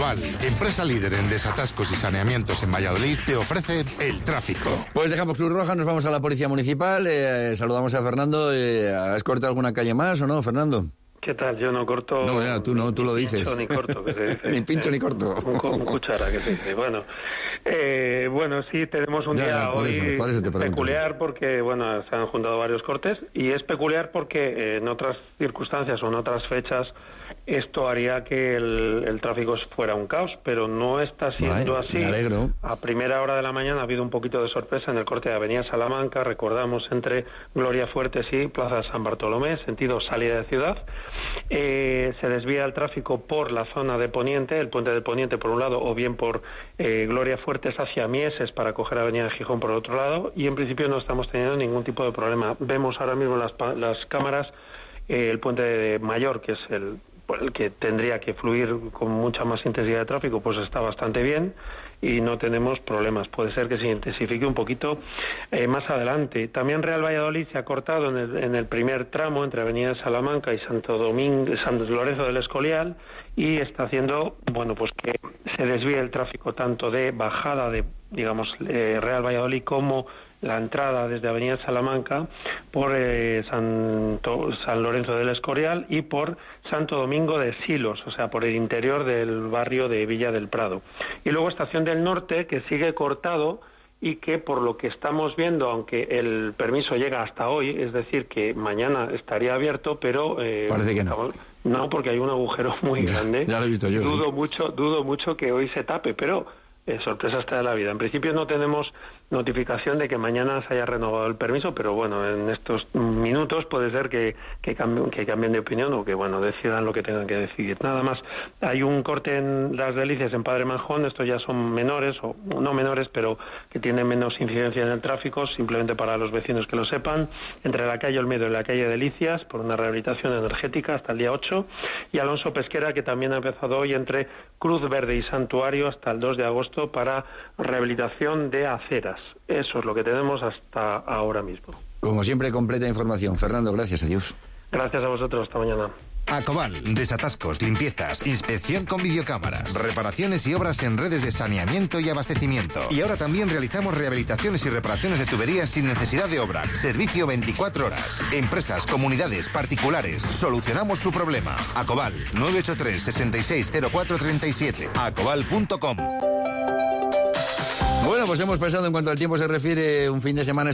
Acobal, empresa líder en desatascos y saneamientos en Valladolid, te ofrece el tráfico. Pues dejamos Cruz Roja, nos vamos a la Policía Municipal, saludamos a Fernando. ¿Has cortado alguna calle más o no, Fernando? ¿Qué tal? Yo no corto... No, ya, tú no, tú lo dices. Ni corto, que se dice. Ni pincho ni corto. Un cuchara, que se dice. Bueno, sí, tenemos un día por hoy eso te pregunto. Peculiar porque, bueno, se han juntado varios cortes, y es peculiar porque en otras circunstancias o en otras fechas esto haría que el tráfico fuera un caos, pero no está siendo así. Me alegro. A primera hora de la mañana ha habido un poquito de sorpresa en el corte de Avenida Salamanca, recordamos, entre Gloria Fuertes y Plaza San Bartolomé, sentido salida de ciudad. Se desvía el tráfico por la zona de Poniente, el puente de Poniente por un lado, o bien por Gloria Fuertes hacia Mieses para coger Avenida de Gijón por el otro lado, y en principio no estamos teniendo ningún tipo de problema. Vemos ahora mismo las cámaras el puente de Mayor, que es el que tendría que fluir con mucha más intensidad de tráfico, pues está bastante bien y no tenemos problemas. Puede ser que se intensifique un poquito más adelante. También Real Valladolid se ha cortado en el primer tramo entre Avenida Salamanca y San Lorenzo del Escorial, y está haciendo, bueno, pues que se desvíe el tráfico tanto de bajada de, digamos, Real Valladolid como la entrada desde Avenida Salamanca por San Lorenzo del Escorial y por Santo Domingo de Silos, o sea, por el interior del barrio de Villa del Prado. Y luego Estación del Norte, que sigue cortado y que, por lo que estamos viendo, aunque el permiso llega hasta hoy, es decir, que mañana estaría abierto, pero... parece que no. No, porque hay un agujero muy grande. Ya lo he visto yo. Dudo mucho que hoy se tape, pero... sorpresa está de la vida. En principio no tenemos notificación de que mañana se haya renovado el permiso, pero bueno, en estos minutos puede ser que cambien de opinión o que, bueno, decidan lo que tengan que decidir. Nada más, hay un corte en Las Delicias, en Padre Manjón. Estos ya son menores, o no menores, pero que tienen menos incidencia en el tráfico, simplemente para los vecinos que lo sepan, entre la calle Olmedo y la calle Delicias, por una rehabilitación energética hasta el día 8, y Alonso Pesquera, que también ha empezado hoy entre Cruz Verde y Santuario hasta el 2 de agosto para rehabilitación de aceras. Eso es lo que tenemos hasta ahora mismo. Como siempre, completa información. Fernando, gracias. Adiós. Gracias a vosotros. Hasta mañana. Acobal, desatascos, limpiezas, inspección con videocámaras, reparaciones y obras en redes de saneamiento y abastecimiento. Y ahora también realizamos rehabilitaciones y reparaciones de tuberías sin necesidad de obra. Servicio 24 horas. Empresas, comunidades, particulares. Solucionamos su problema. Acobal, 983 660437. Acobal.com. Bueno, pues hemos pasado, en cuanto al tiempo se refiere, un fin de semana